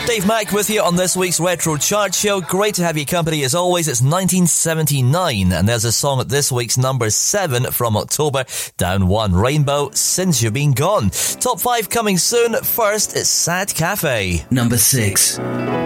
Dave Mack with you on this week's Retro Chart Show. Great to have your company as always. It's 1979 and there's a song at this week's number 7 from October. Down 1, Rainbow, Since You've Been Gone. Top 5 coming soon. First, it's Sad Cafe. Number 6.